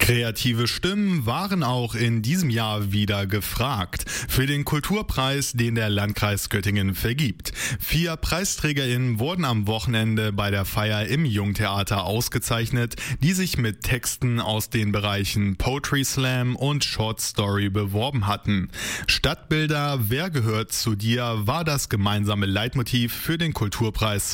Kreative Stimmen waren auch in diesem Jahr wieder gefragt. Für den Kulturpreis, den der Landkreis Göttingen vergibt. 4 PreisträgerInnen wurden am Wochenende bei der Feier im Jungtheater ausgezeichnet, die sich mit Texten aus den Bereichen Poetry Slam und Short Story beworben hatten. Stadtbilder, wer gehört zu dir, war das gemeinsame Leitmotiv für den Kulturpreis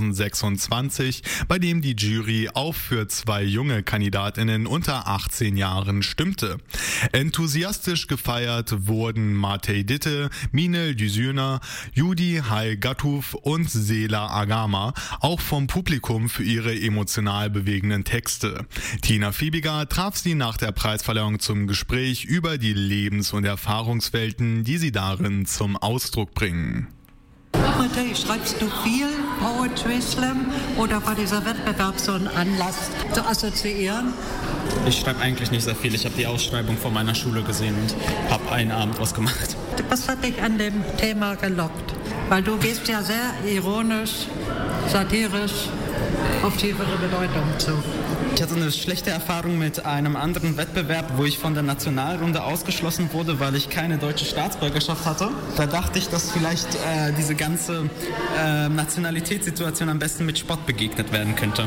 2026, bei dem die Jury auch für 2 junge KandidatInnen unter 18 Jahren stimmte. Enthusiastisch gefeiert wurden Matej Ditte, Minel Düzüner, Judi Hai-Gatuf und Sela Agama, auch vom Publikum für ihre emotional bewegenden Texte. Tina Fiebiger traf sie nach der Preisverleihung zum Gespräch über die Lebens- und Erfahrungswelten, die sie darin zum Ausdruck bringen. Matej, schreibst du viel Poetry Slam oder war dieser Wettbewerb so ein Anlass zu assoziieren? Ich schreibe eigentlich nicht sehr viel. Ich habe die Ausschreibung von meiner Schule gesehen und habe einen Abend was gemacht. Was hat dich an dem Thema gelockt? Weil du gehst ja sehr ironisch, satirisch auf tiefere Bedeutung zu. Ich hatte eine schlechte Erfahrung mit einem anderen Wettbewerb, wo ich von der Nationalrunde ausgeschlossen wurde, weil ich keine deutsche Staatsbürgerschaft hatte. Da dachte ich, dass vielleicht diese ganze Nationalitätssituation am besten mit Spott begegnet werden könnte.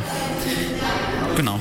Genau.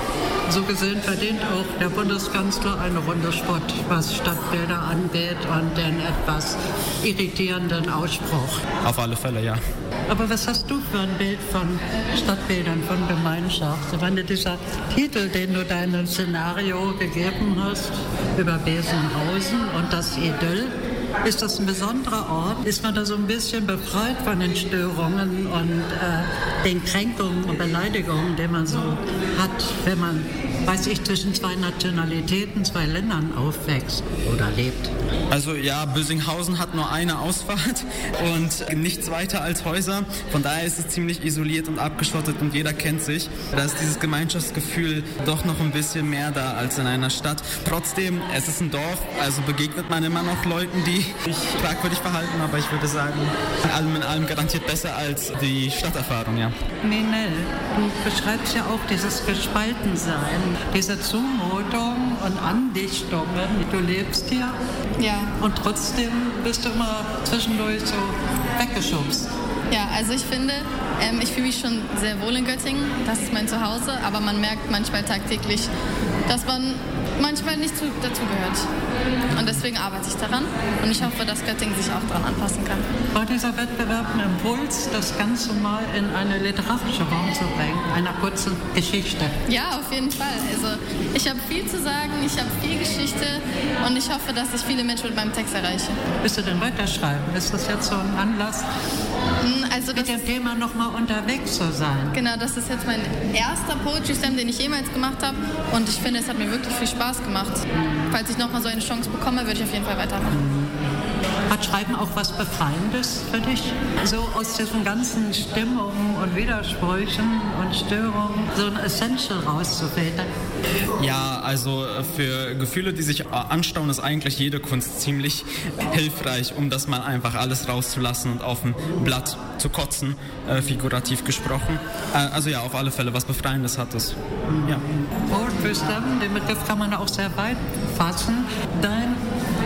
So gesehen verdient auch der Bundeskanzler eine Runde Spott, was Stadtbilder angeht und den etwas irritierenden Ausspruch. Auf alle Fälle, ja. Aber was hast du für ein Bild von Stadtbildern, von Gemeinschaft? Ich meine, dieser Titel, den du deinem Szenario gegeben hast, über Besenhausen und das Idyll, ist das ein besonderer Ort? Ist man da so ein bisschen befreit von den Störungen und den Kränkungen und Beleidigungen, die man so hat, wenn man, weiß ich, zwischen 2 Nationalitäten, 2 Ländern aufwächst oder lebt? Also ja, Bösinghausen hat nur eine Ausfahrt und nichts weiter als Häuser. Von daher ist es ziemlich isoliert und abgeschottet und jeder kennt sich. Da ist dieses Gemeinschaftsgefühl doch noch ein bisschen mehr da als in einer Stadt. Trotzdem, es ist ein Dorf, also begegnet man immer noch Leuten, die sich fragwürdig verhalten, aber ich würde sagen, in allem garantiert besser als die Stadterfahrung, ja. Minel, du beschreibst ja auch dieses Gespaltensein, diese Zumutung und Andichtungen. Du lebst hier. Ja. Und trotzdem bist du immer zwischendurch so weggeschubst. Ja, also ich finde, ich fühle mich schon sehr wohl in Göttingen. Das ist mein Zuhause, aber man merkt manchmal tagtäglich, dass man manchmal nicht dazugehört. Und deswegen arbeite ich daran und ich hoffe, dass Göttingen sich auch daran anpassen kann. War dieser Wettbewerb ein Impuls, das Ganze mal in eine literarische Form zu bringen, einer kurzen Geschichte? Ja, auf jeden Fall. Also ich habe viel zu sagen, ich habe viel Geschichte und ich hoffe, dass ich viele Menschen mit meinem Text erreiche. Willst du denn weiterschreiben? Ist das jetzt so ein Anlass, also mit dem Thema nochmal unterwegs zu sein? Genau, das ist jetzt mein erster Poetry Slam, den ich jemals gemacht habe und ich finde, es hat mir wirklich viel Spaß gemacht. Falls ich nochmal so eine Chance bekomme, würde ich auf jeden Fall weitermachen. Hat Schreiben auch was Befreiendes für dich? So aus diesen ganzen Stimmungen und Widersprüchen und Störungen so ein Essential rauszufiltern? Ja, also für Gefühle, die sich anstauen, ist eigentlich jede Kunst ziemlich hilfreich, um das mal einfach alles rauszulassen und auf dem Blatt zu kotzen, figurativ gesprochen. Also ja, auf alle Fälle was Befreiendes hat es. Ja. Poetry Slam, den Begriff kann man auch sehr weit fassen. Dein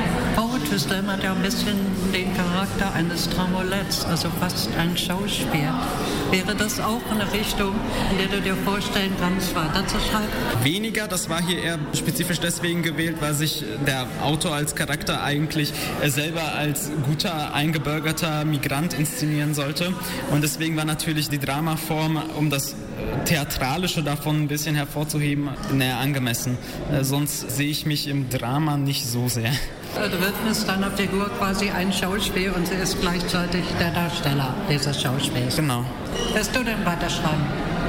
Poetry Slam hat ja ein bisschen den Charakter eines Dramoletts, also fast ein Schauspiel. Wäre das auch eine Richtung, in der du dir vorstellen kannst, weiterzuschreiben? Weniger, das war hier eher spezifisch deswegen gewählt, weil sich der Autor als Charakter eigentlich selber als guter, eingebürgerter Migrant inszenieren sollte. Und deswegen war natürlich die Dramaform, um das Theatralische davon ein bisschen hervorzuheben, näher angemessen. Sonst sehe ich mich im Drama nicht so sehr. Du widmest deiner Figur quasi ein Schauspiel und sie ist gleichzeitig der Darsteller dieses Schauspiels. Genau. Wirst du denn weiterschreiben?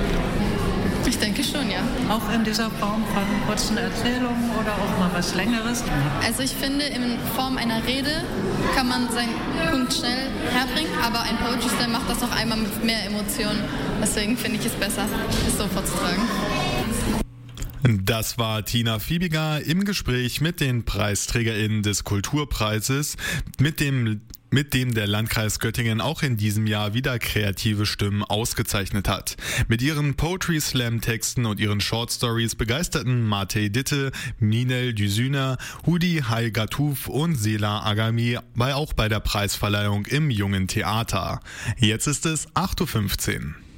Ich denke schon, ja. Auch in dieser Form von kurzen Erzählungen oder auch mal was Längeres? Also ich finde, in Form einer Rede kann man seinen Punkt schnell herbringen, aber ein Poetry Slam macht das noch einmal mit mehr Emotionen. Deswegen finde ich es besser, es so vorzutragen. Das war Tina Fiebiger im Gespräch mit den PreisträgerInnen des Kulturpreises mit dem mit dem der Landkreis Göttingen auch in diesem Jahr wieder kreative Stimmen ausgezeichnet hat. Mit ihren Poetry Slam Texten und ihren Short Stories begeisterten Matej Ditte, Minel Düsüner, Hudi Haigatouf und Sela Agami auch bei der Preisverleihung im Jungen Theater. Jetzt ist es 8:15 Uhr.